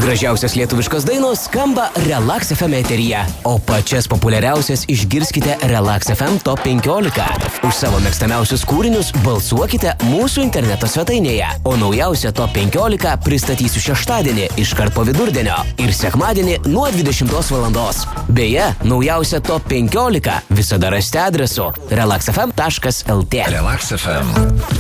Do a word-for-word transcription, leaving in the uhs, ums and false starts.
Gražiausios lietuviškos dainos skamba Relax F M eteryje, o pačias populiariausias išgirskite Relax F M Top penkiolika. Už savo mėgstamiausius kūrinius balsuokite mūsų interneto svetainėje, o naujausią Top penkiolika pristatysiu šeštadienį iškart po vidurdienio ir sekmadienį nuo dvidešimtos valandos. Beje, naujausią Top penkiolika visada rasite adresu relax f m taškas l t. Relax F M.